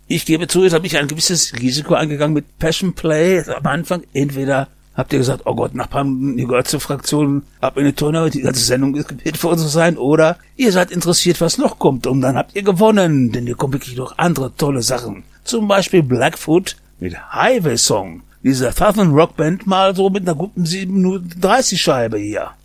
Ich gebe zu, jetzt habe ich ein gewisses Risiko eingegangen mit Passion Play am Anfang. Entweder habt ihr gesagt, oh Gott, Nachbarn, ihr gehört zur Fraktion, ab in die Tonne, die ganze Sendung ist gewählt für uns zu sein, oder ihr seid interessiert, was noch kommt, und dann habt ihr gewonnen, denn hier kommen wirklich noch andere tolle Sachen. Zum Beispiel Blackfoot mit Highway Song, dieser Southern Rock Band mal so mit einer guten 7 Minuten 30 Scheibe hier.